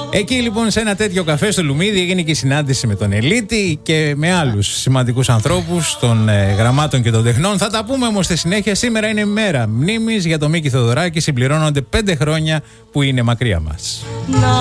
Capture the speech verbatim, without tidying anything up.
Εκεί λοιπόν σε ένα τέτοιο καφέ στο Λουμίδι έγινε και η συνάντηση με τον Ελίτη και με άλλους σημαντικούς ανθρώπους των ε, γραμμάτων και των τεχνών. Θα τα πούμε όμως στη συνέχεια. Σήμερα είναι μέρα μνήμης για τον Μίκη Θοδωράκη. Συμπληρώνονται πέντε χρόνια που είναι μακριά μας.